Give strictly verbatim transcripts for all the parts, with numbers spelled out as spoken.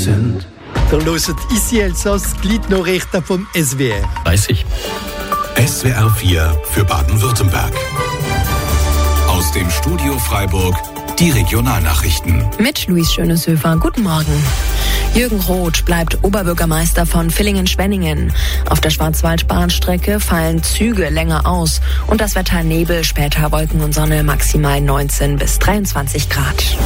sind. Der loset ici Elsass Gliednachrichten vom S W R. dreißig. S W R vier für Baden-Württemberg. Aus dem Studio Freiburg die Regionalnachrichten. Mit Luis Schöneshöfer. Guten Morgen. Jürgen Roth bleibt Oberbürgermeister von Villingen-Schwenningen. Auf der Schwarzwaldbahnstrecke fallen Züge länger aus und das Wetter Nebel, später Wolken und Sonne, maximal neunzehn bis dreiundzwanzig Grad.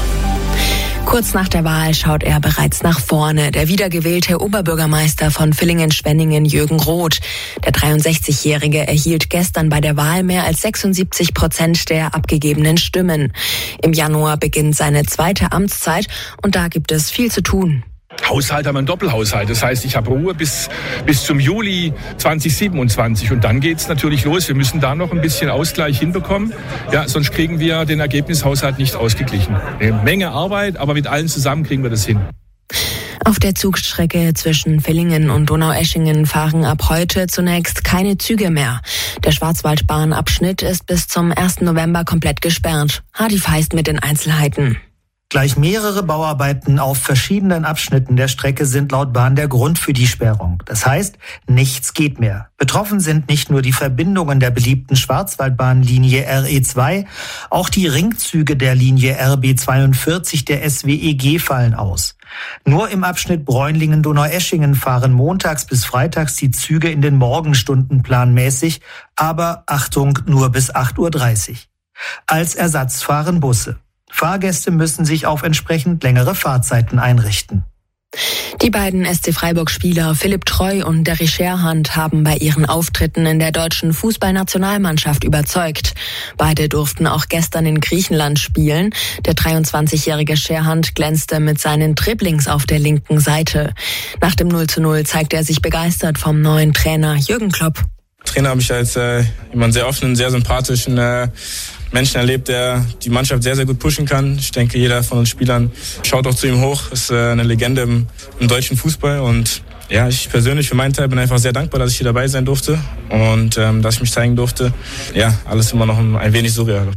Kurz nach der Wahl schaut er bereits nach vorne. Der wiedergewählte Oberbürgermeister von Villingen-Schwenningen, Jürgen Roth. Der dreiundsechzigjährige erhielt gestern bei der Wahl mehr als sechsundsiebzig Prozent der abgegebenen Stimmen. Im Januar beginnt seine zweite Amtszeit und da gibt es viel zu tun. Haushalt haben wir einen Doppelhaushalt. Das heißt, ich habe Ruhe bis, bis zum Juli zweitausendsiebenundzwanzig. Und dann geht's natürlich los. Wir müssen da noch ein bisschen Ausgleich hinbekommen. Ja, sonst kriegen wir den Ergebnishaushalt nicht ausgeglichen. Eine Menge Arbeit, aber mit allen zusammen kriegen wir das hin. Auf der Zugstrecke zwischen Villingen und Donaueschingen fahren ab heute zunächst keine Züge mehr. Der Schwarzwaldbahnabschnitt ist bis zum ersten November komplett gesperrt. Hadi Feist mit den Einzelheiten. Gleich mehrere Bauarbeiten auf verschiedenen Abschnitten der Strecke sind laut Bahn der Grund für die Sperrung. Das heißt, nichts geht mehr. Betroffen sind nicht nur die Verbindungen der beliebten Schwarzwaldbahnlinie R E zwei, auch die Ringzüge der Linie R B zweiundvierzig der S W E G fallen aus. Nur im Abschnitt Bräunlingen-Donaueschingen fahren montags bis freitags die Züge in den Morgenstunden planmäßig, aber Achtung, nur bis acht Uhr dreißig. Als Ersatz fahren Busse. Fahrgäste müssen sich auf entsprechend längere Fahrzeiten einrichten. Die beiden S C Freiburg-Spieler Philipp Treu und Derry Scherhand haben bei ihren Auftritten in der deutschen Fußballnationalmannschaft überzeugt. Beide durften auch gestern in Griechenland spielen. Der dreiundzwanzigjährige Scherhand glänzte mit seinen Dribblings auf der linken Seite. Nach dem null zu null zeigte er sich begeistert vom neuen Trainer Jürgen Klopp. Der Trainer habe ich als äh, jemand sehr offenen, sehr sympathischen äh, Menschen erlebt, der die Mannschaft sehr, sehr gut pushen kann. Ich denke, jeder von uns Spielern schaut auch zu ihm hoch. Ist äh, eine Legende im, im deutschen Fußball. Und ja, ich persönlich für meinen Teil bin einfach sehr dankbar, dass ich hier dabei sein durfte und ähm, dass ich mich zeigen durfte. Ja, alles immer noch ein wenig surreal.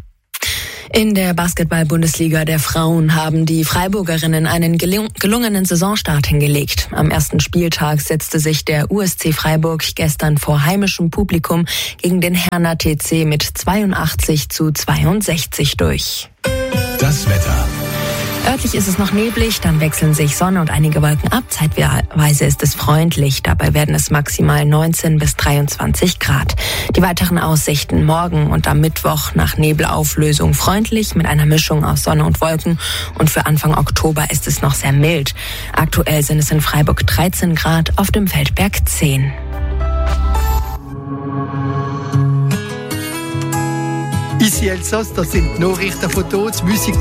In der Basketball-Bundesliga der Frauen haben die Freiburgerinnen einen gelungenen Saisonstart hingelegt. Am ersten Spieltag setzte sich der U S C Freiburg gestern vor heimischem Publikum gegen den Herner T C mit zweiundachtzig zu zweiundsechzig durch. Das Wetter. Örtlich ist es noch neblig, dann wechseln sich Sonne und einige Wolken ab. Zeitweise ist es freundlich, dabei werden es maximal neunzehn bis dreiundzwanzig Grad. Die weiteren Aussichten: morgen und am Mittwoch nach Nebelauflösung freundlich mit einer Mischung aus Sonne und Wolken. Und für Anfang Oktober ist es noch sehr mild. Aktuell sind es in Freiburg dreizehn Grad, auf dem Feldberg zehn. Ici Elsass, das sind Nachrichten von dort, Musik